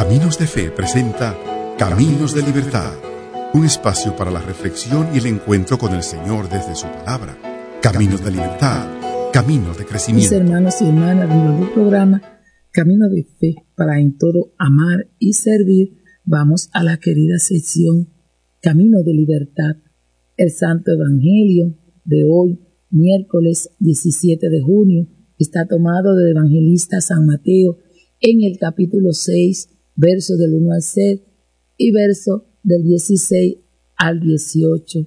Caminos de Fe presenta Caminos de Libertad, un espacio para la reflexión y el encuentro con el Señor desde su palabra. Caminos de Libertad, caminos de crecimiento. Mis hermanos y hermanas, en el programa Camino de Fe para en todo amar y servir, vamos a la querida sección Camino de Libertad. El Santo Evangelio de hoy, miércoles 17 de junio, está tomado del evangelista San Mateo en el capítulo 6, verso del 1 al 6 y verso del 16 al 18.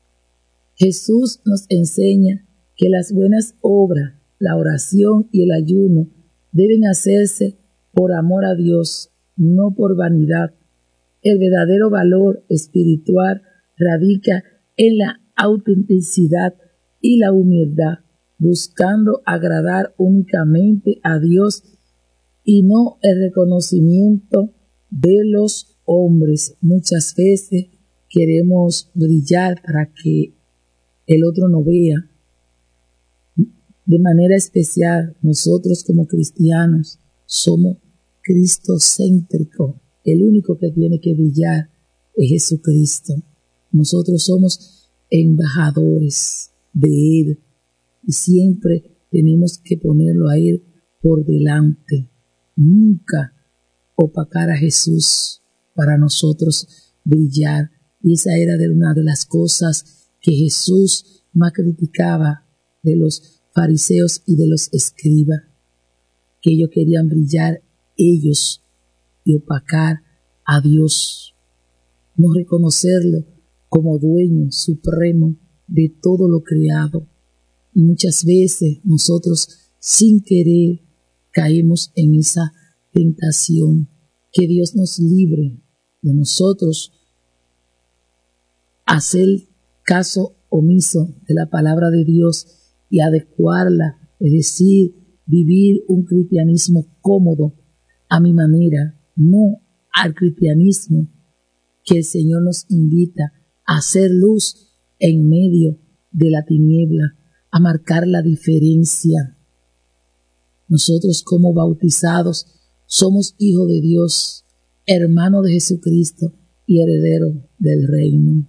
Jesús nos enseña que las buenas obras, la oración y el ayuno deben hacerse por amor a Dios, no por vanidad. El verdadero valor espiritual radica en la autenticidad y la humildad, buscando agradar únicamente a Dios y no el reconocimiento de los hombres. Muchas veces queremos brillar para que el otro nos vea. De manera especial, nosotros como cristianos somos cristocéntricos. El único que tiene que brillar es Jesucristo. Nosotros somos embajadores de Él y siempre tenemos que ponerlo a Él por delante. Nunca opacar a Jesús para nosotros brillar. Y esa era una de las cosas que Jesús más criticaba de los fariseos y de los escribas, que ellos querían brillar ellos y opacar a Dios, no reconocerlo como dueño supremo de todo lo creado. Y muchas veces nosotros sin querer caemos en esa tentación. Que Dios nos libre de nosotros hacer caso omiso de la palabra de Dios y adecuarla, es decir, vivir un cristianismo cómodo a mi manera, no al cristianismo que el Señor nos invita a hacer luz en medio de la tiniebla, a marcar la diferencia. Nosotros como bautizados somos hijos de Dios, hermanos de Jesucristo y herederos del reino.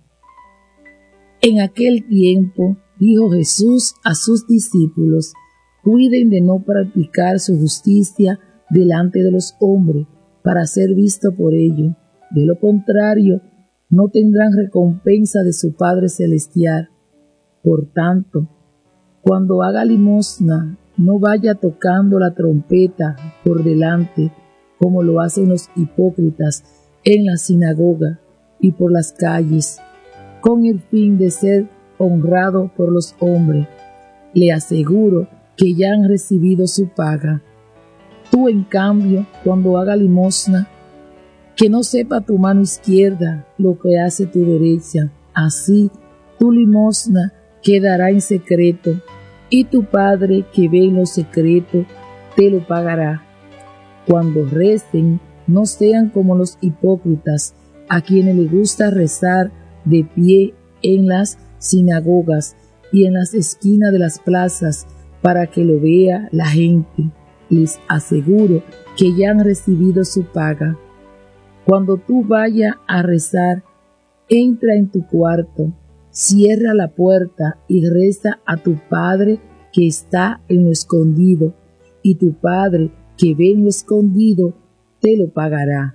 En aquel tiempo dijo Jesús a sus discípulos: cuiden de no practicar su justicia delante de los hombres para ser visto por ellos. De lo contrario, no tendrán recompensa de su Padre Celestial. Por tanto, cuando haga limosna, no vaya tocando la trompeta por delante, como lo hacen los hipócritas en la sinagoga y por las calles, con el fin de ser honrado por los hombres. Le aseguro que ya han recibido su paga. Tú, en cambio, cuando haga limosna, que no sepa tu mano izquierda lo que hace tu derecha. Así, tu limosna quedará en secreto, y tu Padre que ve en lo secreto te lo pagará. Cuando recen, no sean como los hipócritas, a quienes les gusta rezar de pie en las sinagogas y en las esquinas de las plazas para que lo vea la gente. Les aseguro que ya han recibido su paga. Cuando tú vayas a rezar, entra en tu cuarto, cierra la puerta y reza a tu Padre que está en lo escondido, y tu Padre que ve en lo escondido te lo pagará.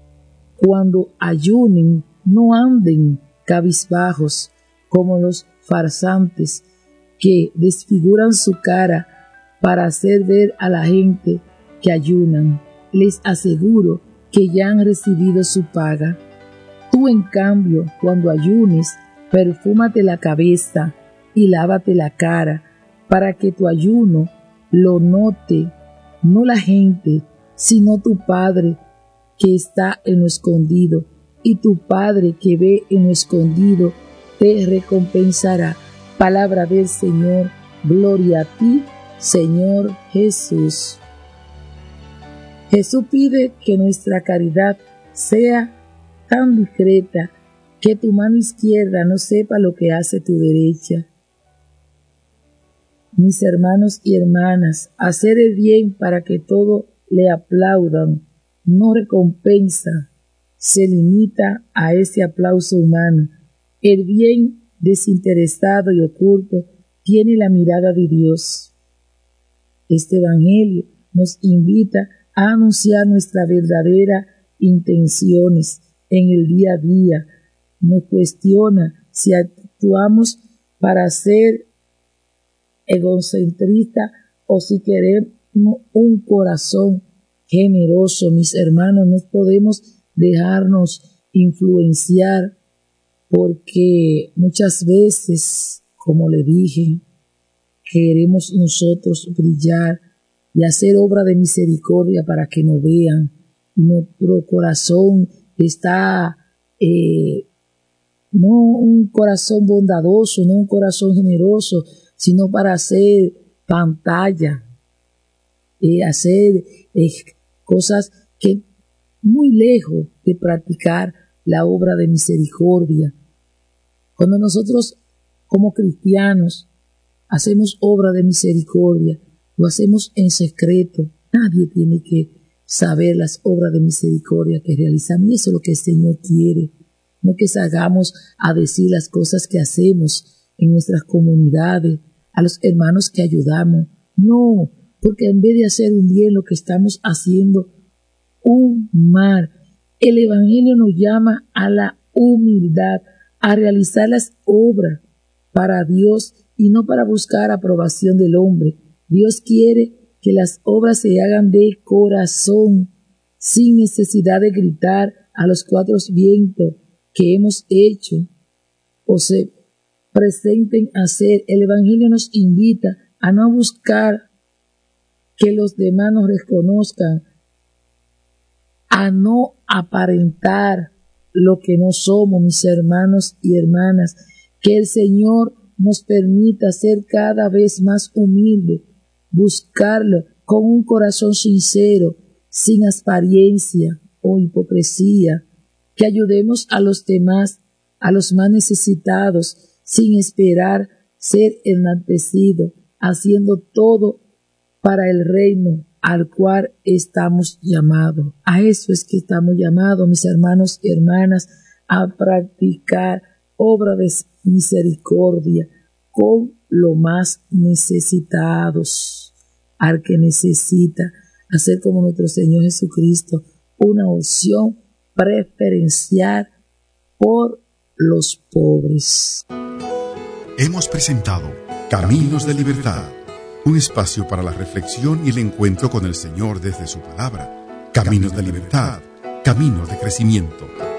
Cuando ayunen, no anden cabizbajos como los farsantes que desfiguran su cara para hacer ver a la gente que ayunan. Les aseguro que ya han recibido su paga. Tú, en cambio, cuando ayunes, perfúmate la cabeza y lávate la cara, para que tu ayuno lo note no la gente, sino tu Padre que está en lo escondido, y tu Padre que ve en lo escondido te recompensará. Palabra del Señor. Gloria a ti, Señor Jesús. Jesús pide que nuestra caridad sea tan discreta que tu mano izquierda no sepa lo que hace tu derecha. Mis hermanos y hermanas, hacer el bien para que todos le aplaudan no recompensa, se limita a ese aplauso humano. El bien desinteresado y oculto tiene la mirada de Dios. Este evangelio nos invita a anunciar nuestras verdaderas intenciones en el día a día. Nos cuestiona si actuamos para ser egocentristas o si queremos un corazón generoso. Mis hermanos, no podemos dejarnos influenciar porque muchas veces, como le dije, queremos nosotros brillar y hacer obra de misericordia para que nos vean. Nuestro corazón está no un corazón bondadoso, no un corazón generoso, sino para hacer pantalla, hacer cosas que muy lejos de practicar la obra de misericordia. Cuando nosotros como cristianos hacemos obra de misericordia, lo hacemos en secreto. Nadie tiene que saber las obras de misericordia que realizamos. Y eso es lo que el Señor quiere. No que salgamos a decir las cosas que hacemos en nuestras comunidades, a los hermanos que ayudamos. No, porque en vez de hacer un bien, lo que estamos haciendo un mal. El Evangelio nos llama a la humildad, a realizar las obras para Dios y no para buscar aprobación del hombre. Dios quiere que las obras se hagan de corazón, sin necesidad de gritar a los cuatro vientos que hemos hecho o se presenten a hacer. El Evangelio nos invita a no buscar que los demás nos reconozcan, a no aparentar lo que no somos, mis hermanos y hermanas. Que el Señor nos permita ser cada vez más humildes, buscarlo con un corazón sincero, sin apariencia o hipocresía, que ayudemos a los demás, a los más necesitados, sin esperar ser enaltecidos, haciendo todo para el reino al cual estamos llamados. A eso es que estamos llamados, mis hermanos y hermanas, a practicar obra de misericordia con los más necesitados. Al que necesita hacer como nuestro Señor Jesucristo, una opción preferencial por los pobres. Hemos presentado Caminos de Libertad, un espacio para la reflexión y el encuentro con el Señor desde su palabra. Caminos de Libertad, caminos de crecimiento.